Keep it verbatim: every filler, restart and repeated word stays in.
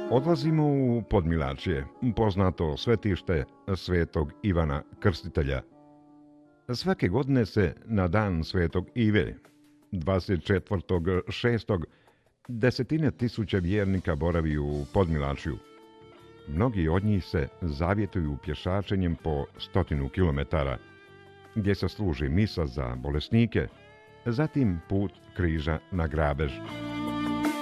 Odlazimo u Podmilačje, poznato svetište Svetog Ivana Krstitelja. Svake godine se na dan Svetog Ive, dvadeset četvrtog šestog desetine tisuća vjernika boravi u Podmilačju. Mnogi od njih se zavjetuju pješačenjem po stotinu kilometara, gdje se služi misa za bolesnike, zatim put križa na grabež.